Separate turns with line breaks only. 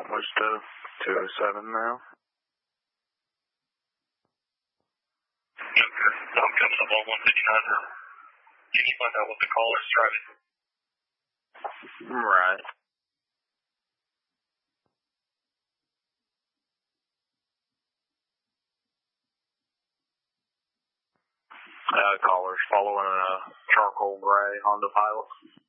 What's the 207 now?
Okay. So I'm coming up on 159. Can you find out what the caller's driving?
Right. Caller's following a charcoal gray Honda Pilot.